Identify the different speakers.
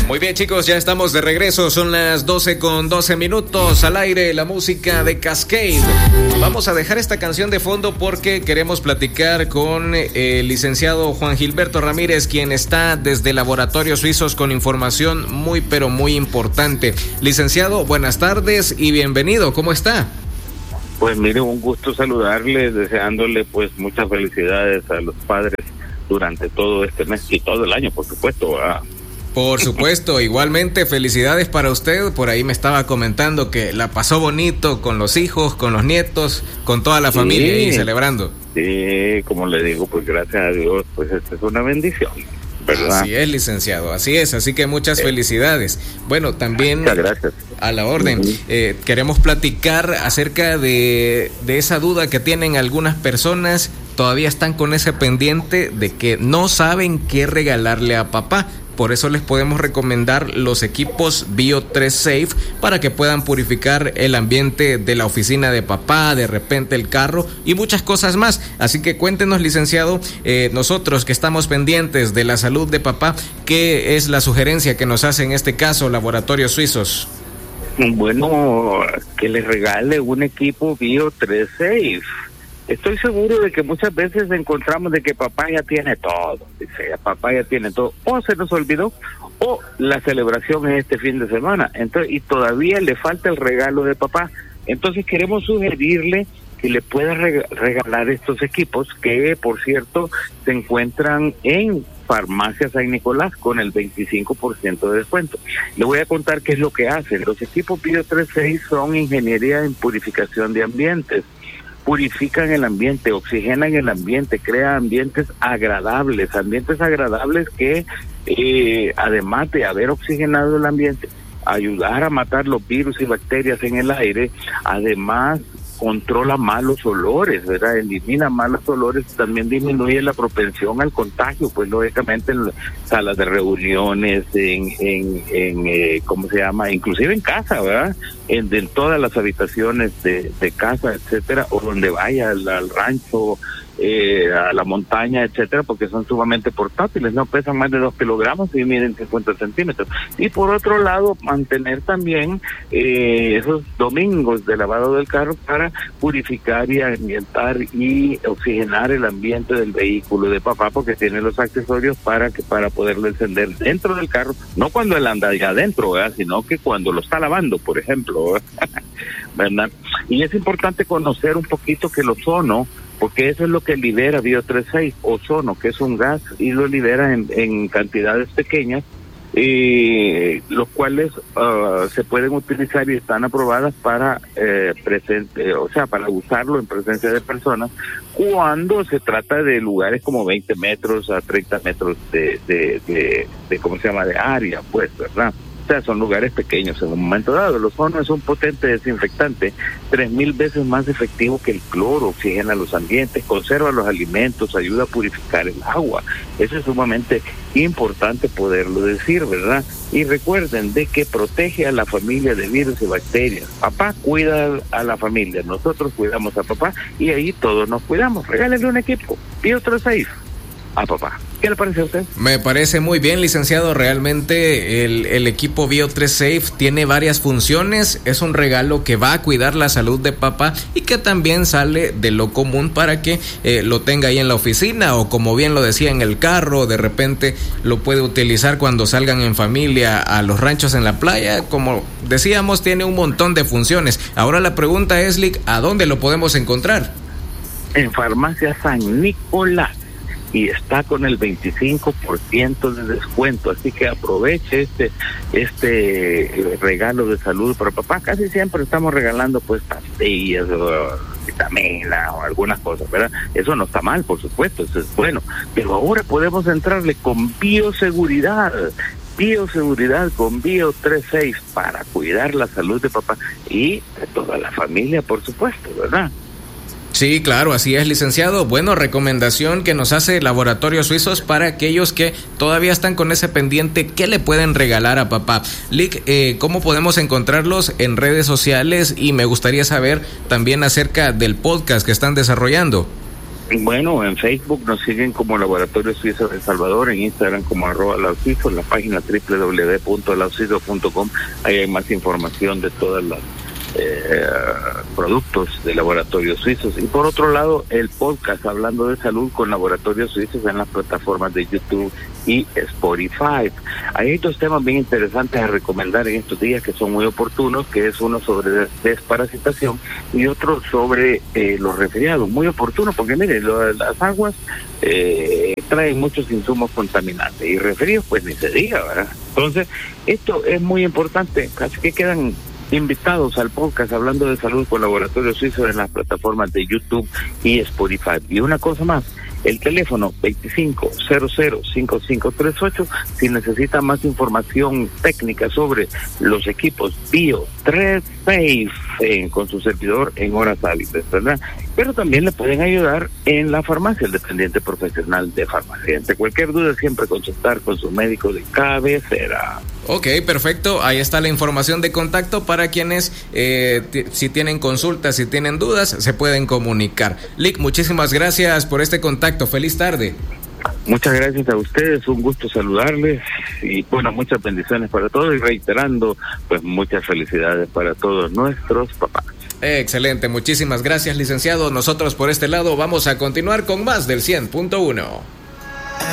Speaker 1: Muy bien, chicos, ya estamos de regreso. Son las 12:12 al aire, la música de Cascade. Vamos a dejar esta canción de fondo porque queremos platicar con el licenciado Juan Gilberto Ramírez, quien está desde Laboratorios Suizos con información muy, pero muy importante. Licenciado, buenas tardes y bienvenido. ¿Cómo está?
Speaker 2: Pues mire, un gusto saludarle, deseándole pues muchas felicidades a los padres durante todo este mes y todo el año, por supuesto, ¿verdad?
Speaker 1: Por supuesto, igualmente felicidades para usted. Por ahí me estaba comentando que la pasó bonito con los hijos, con los nietos, con toda la familia ahí celebrando.
Speaker 2: Sí, como le digo, pues gracias a Dios, pues esta es una bendición, ¿verdad?
Speaker 1: Así es, licenciado, así es, así que muchas felicidades. Bueno, también
Speaker 2: muchas gracias.
Speaker 1: A la orden, queremos platicar acerca de esa duda que tienen algunas personas. Todavía están con ese pendiente de que no saben qué regalarle a papá. Por eso les podemos recomendar los equipos Bio3 Safe para que puedan purificar el ambiente de la oficina de papá, de repente el carro y muchas cosas más. Así que cuéntenos, licenciado, nosotros que estamos pendientes de la salud de papá, ¿qué es la sugerencia que nos hace en este caso Laboratorios Suizos?
Speaker 2: Bueno, que les regale un equipo Bio3 Safe. Estoy seguro de que muchas veces encontramos de que papá ya tiene todo, dice, papá ya tiene todo, o se nos olvidó, o la celebración es este fin de semana, entonces y todavía le falta el regalo de papá. Entonces queremos sugerirle que le pueda regalar estos equipos que, por cierto, se encuentran en Farmacia San Nicolás con el 25% de descuento. Le voy a contar qué es lo que hacen. Los equipos Bio3 Safe son ingeniería en purificación de ambientes. Purifican el ambiente, oxigenan el ambiente, crean ambientes agradables que además de haber oxigenado el ambiente, ayudar a matar los virus y bacterias en el aire, además controla malos olores, ¿verdad? Elimina malos olores, también disminuye la propensión al contagio, pues lógicamente en salas de reuniones, ¿cómo se llama? Inclusive en casa, ¿verdad? En todas las habitaciones de casa, etcétera, o donde vaya al rancho, a la montaña, etcétera, porque son sumamente portátiles, no pesan más de 2 kilogramos y miden 50 centímetros. Y por otro lado, mantener también esos domingos de lavado del carro para purificar y ambientar y oxigenar el ambiente del vehículo de papá, porque tiene los accesorios para poderlo encender dentro del carro, no cuando él anda allá adentro, ¿verdad? Sino que cuando lo está lavando, por ejemplo, ¿verdad? Y es importante conocer un poquito que el ozono, porque eso es lo que libera Bio3 Safe, ozono, que es un gas, y lo libera en cantidades pequeñas, los cuales se pueden utilizar y están aprobadas para para usarlo en presencia de personas cuando se trata de lugares como 20 metros a 30 metros de ¿cómo se llama?, de área, pues, ¿verdad? O sea, son lugares pequeños en un momento dado. El ozono es un potente desinfectante, 3,000 veces más efectivo que el cloro, oxigena los ambientes, conserva los alimentos, ayuda a purificar el agua. Eso es sumamente importante poderlo decir, ¿verdad? Y recuerden de que protege a la familia de virus y bacterias. Papá cuida a la familia, nosotros cuidamos a papá y ahí todos nos cuidamos. Regálenle un equipo, Bio3 Safe a papá. ¿Qué le parece a usted?
Speaker 1: Me parece muy bien, licenciado. Realmente el equipo Bio3 Safe tiene varias funciones. Es un regalo que va a cuidar la salud de papá y que también sale de lo común para que lo tenga ahí en la oficina o, como bien lo decía, en el carro. De repente lo puede utilizar cuando salgan en familia a los ranchos en la playa. Como decíamos, tiene un montón de funciones. Ahora la pregunta es, Lick, ¿a dónde lo podemos encontrar?
Speaker 2: En Farmacia San Nicolás. Y está con el 25% de descuento, así que aproveche este regalo de salud para papá. Casi siempre estamos regalando pues pastillas o vitamina o algunas cosas, ¿verdad? Eso no está mal, por supuesto, eso es bueno, pero ahora podemos entrarle con bioseguridad con Bio3 Safe para cuidar la salud de papá y de toda la familia, por supuesto, ¿verdad?
Speaker 1: Sí, claro, así es, licenciado. Bueno, recomendación que nos hace Laboratorios Suizos para aquellos que todavía están con ese pendiente, ¿qué le pueden regalar a papá? Lick, ¿cómo podemos encontrarlos en redes sociales? Y me gustaría saber también acerca del podcast que están desarrollando.
Speaker 2: Bueno, en Facebook nos siguen como Laboratorio Suizo de El Salvador, en Instagram como @lausuizo, en la página www.lausuizo.com. Ahí hay más información de todas las productos de Laboratorios Suizos. Y por otro lado, el podcast Hablando de Salud con Laboratorios Suizos en las plataformas de YouTube y Spotify. Hay dos temas bien interesantes a recomendar en estos días que son muy oportunos, que es uno sobre desparasitación y otro sobre los resfriados. Muy oportuno porque mire, las aguas traen muchos insumos contaminantes y resfríos pues ni se diga, ¿verdad? Entonces, esto es muy importante, así que quedan invitados al podcast Hablando de Salud con Laboratorios Suizos en las plataformas de YouTube y Spotify. Y una cosa más, el teléfono 25005538, si necesita más información técnica sobre los equipos Bio 3 Safe con su servidor en horas hábiles, ¿verdad? Pero también le pueden ayudar en la farmacia, el dependiente profesional de farmacia. Ante cualquier duda, siempre consultar con su médico de cabecera.
Speaker 1: Ok, perfecto. Ahí está la información de contacto para quienes, si tienen consultas, si tienen dudas, se pueden comunicar. Lic, muchísimas gracias por este contacto. Feliz tarde.
Speaker 2: Muchas gracias a ustedes, un gusto saludarles y bueno, muchas bendiciones para todos y reiterando, pues muchas felicidades para todos nuestros papás.
Speaker 1: Excelente, muchísimas gracias, licenciado. Nosotros por este lado vamos a continuar con más del 100.1.